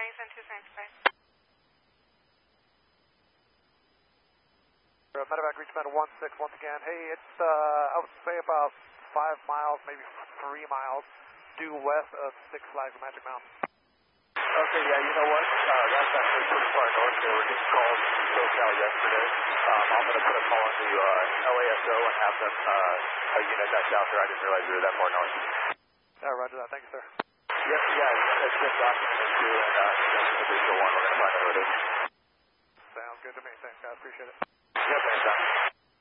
Langston 275. Medevac reach med 16 once again. Hey, it's I would say about 5 miles, maybe 3 miles due west of Six Flags Magic Mountain. Okay, yeah, you know what? That's actually pretty far north. They were getting calls from SoCal yesterday. I'm going to put a call into LASO and have them a unit that's out there. I didn't realize we were that far north. Roger that. Thank you, sir. Yep, yeah, it's been documented too, and it's a visual one. We're going to find out who it is. Sounds good to me. Thanks, guys. Appreciate it.